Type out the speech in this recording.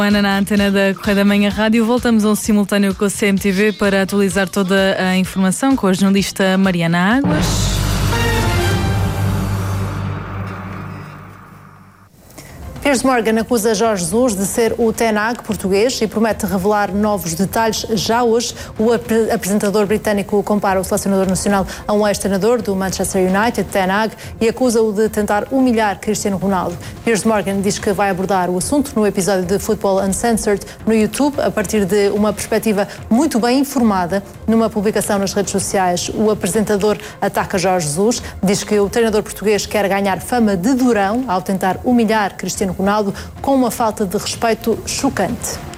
Ana, na antena da Correia da Manhã Rádio, voltamos a um simultâneo com a CMTV para atualizar toda a informação com a jornalista Mariana Águas. Piers Morgan acusa Jorge Jesus de ser o Ten Hag português e promete revelar novos detalhes já hoje. O apresentador britânico compara o selecionador nacional a um ex-treinador do Manchester United, Ten Hag, e acusa-o de tentar humilhar Cristiano Ronaldo. Piers Morgan diz que vai abordar o assunto no episódio de Football Uncensored no YouTube, a partir de uma perspectiva muito bem informada. Numa publicação nas redes sociais, o apresentador ataca Jorge Jesus, diz que o treinador português quer ganhar fama de durão ao tentar humilhar Cristiano Ronaldo com uma falta de respeito chocante.